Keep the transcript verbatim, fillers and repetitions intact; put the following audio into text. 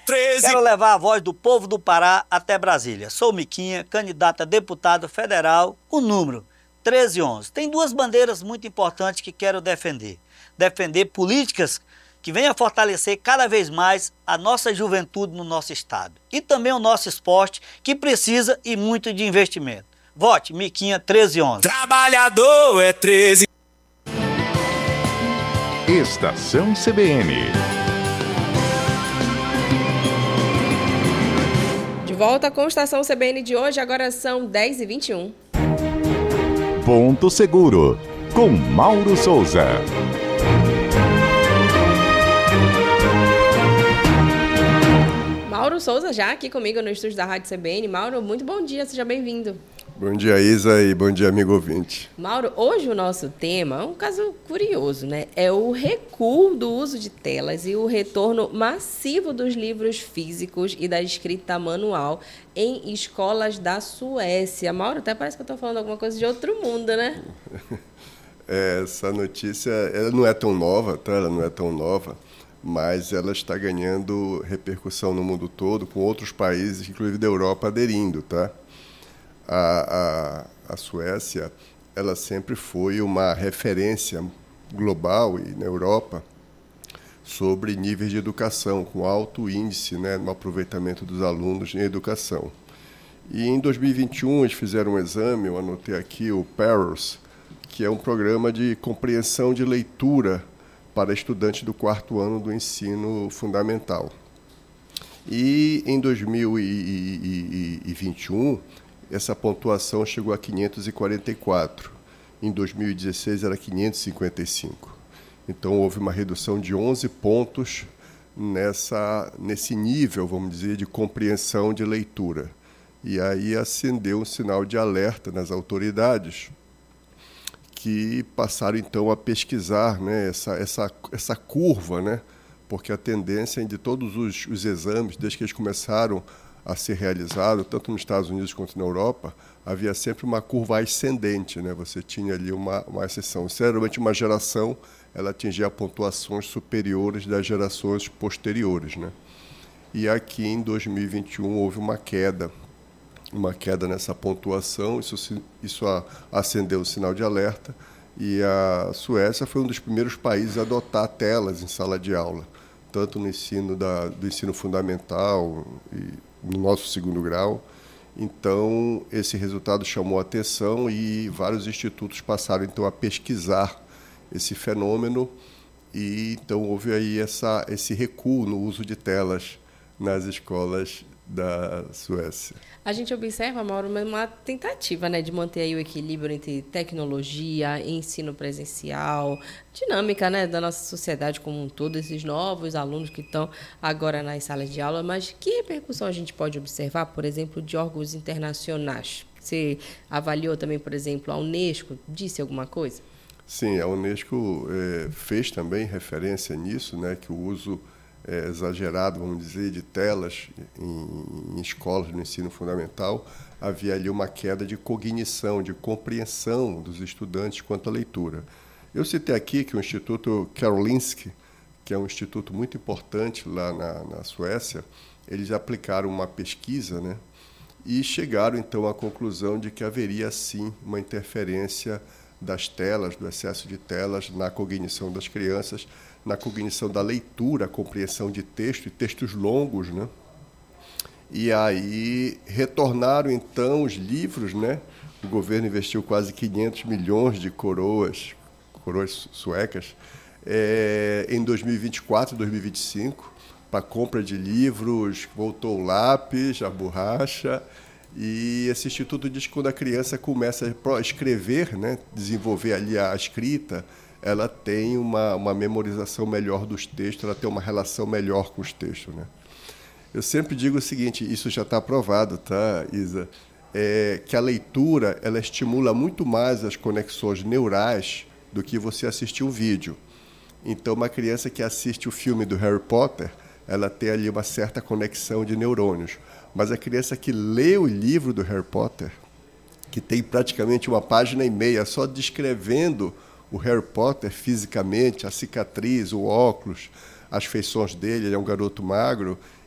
treze. Quero levar a voz do povo do Pará até Brasília. Sou Miquinha, candidato a deputado federal, o número treze onze. Tem duas bandeiras muito importantes que quero defender. Defender políticas que venham fortalecer cada vez mais a nossa juventude no nosso estado. E também o nosso esporte, que precisa e muito de investimento. Vote Miquinha treze onze. Trabalhador é treze. Estação C B N. De volta com a Estação C B N de hoje, agora são dez e vinte e um. Ponto Seguro, com Mauro Souza. Mauro Souza já aqui comigo no estúdio da Rádio C B N. Mauro, muito bom dia, seja bem-vindo. Bom dia, Isa, e bom dia, amigo ouvinte. Mauro, hoje o nosso tema é um caso curioso, né? É o recuo do uso de telas e o retorno massivo dos livros físicos e da escrita manual em escolas da Suécia. Mauro, até parece que eu estou falando alguma coisa de outro mundo, né? É, essa notícia, ela não é tão nova, tá? Ela não é tão nova, mas ela está ganhando repercussão no mundo todo, com outros países, inclusive da Europa, aderindo, tá? A, a, a Suécia, ela sempre foi uma referência global e na Europa sobre níveis de educação, com alto índice, né, no aproveitamento dos alunos em educação. E em dois mil e vinte e um eles fizeram um exame, eu anotei aqui o PAROS, que é um programa de compreensão de leitura para estudantes do quarto ano do ensino fundamental. E em dois mil e vinte e um, essa pontuação chegou a quinhentos e quarenta e quatro. Em dois mil e dezesseis era quinhentos e cinquenta e cinco. Então houve uma redução de onze pontos nessa, nesse nível, vamos dizer, de compreensão de leitura. E aí acendeu um sinal de alerta nas autoridades, que passaram então a pesquisar, né, essa, essa, essa curva, né, porque a tendência de todos os, os exames, desde que eles começaram a ser realizado, tanto nos Estados Unidos quanto na Europa, havia sempre uma curva ascendente, né? Você tinha ali uma, uma exceção. Geralmente, uma geração ela atingia pontuações superiores das gerações posteriores, né? E aqui, em dois mil e vinte e um, houve uma queda, uma queda nessa pontuação, isso, isso acendeu o sinal de alerta, e a Suécia foi um dos primeiros países a adotar telas em sala de aula, tanto no ensino da, do ensino fundamental e no nosso segundo grau. Então, esse resultado chamou a atenção e vários institutos passaram, então, a pesquisar esse fenômeno e, então, houve aí essa, esse recuo no uso de telas nas escolas da Suécia. A gente observa, Mauro, uma tentativa, né, de manter aí o equilíbrio entre tecnologia, ensino presencial, dinâmica, né, da nossa sociedade como um todo, esses novos alunos que estão agora nas salas de aula, mas que repercussão a gente pode observar, por exemplo, de órgãos internacionais? Você avaliou também, por exemplo, a Unesco, disse alguma coisa? Sim, a Unesco é, fez também referência nisso, né, que o uso É, exagerado, vamos dizer, de telas em, em escolas no ensino fundamental, havia ali uma queda de cognição, de compreensão dos estudantes quanto à leitura. Eu citei aqui que o Instituto Karolinska, que é um instituto muito importante lá na, na Suécia, eles aplicaram uma pesquisa, né, e chegaram, então, à conclusão de que haveria, sim, uma interferência das telas, do excesso de telas na cognição das crianças, na cognição da leitura, a compreensão de texto e textos longos, né? E aí retornaram então os livros, né? O governo investiu quase quinhentos milhões de coroas, coroas suecas, é, em dois mil e vinte e quatro, dois mil e vinte e cinco, para compra de livros, voltou o lápis, a borracha. E esse instituto diz que quando a criança começa a escrever, né, desenvolver ali a escrita, ela tem uma, uma memorização melhor dos textos, ela tem uma relação melhor com os textos, né? Eu sempre digo o seguinte, isso já está provado, tá, Isa? É que a leitura ela estimula muito mais as conexões neurais do que você assistir um vídeo. Então, uma criança que assiste o filme do Harry Potter, ela tem ali uma certa conexão de neurônios. Mas a criança que lê o livro do Harry Potter, que tem praticamente uma página e meia só descrevendo o Harry Potter fisicamente, a cicatriz, o óculos, as feições dele, ele é um garoto magro,